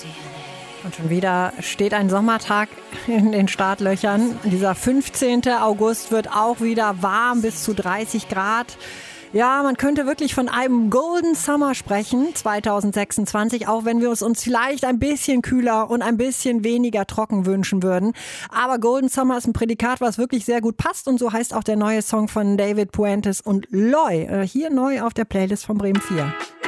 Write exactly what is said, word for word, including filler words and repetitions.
Und schon wieder steht ein Sommertag in den Startlöchern. Dieser fünfzehnten August wird auch wieder warm, bis zu dreißig Grad. Ja, man könnte wirklich von einem Golden Summer sprechen, zwanzig sechsundzwanzig, auch wenn wir es uns vielleicht ein bisschen kühler und ein bisschen weniger trocken wünschen würden. Aber Golden Summer ist ein Prädikat, was wirklich sehr gut passt, und so heißt auch der neue Song von David Puentes und Loy. Hier neu auf der Playlist von Bremen vier.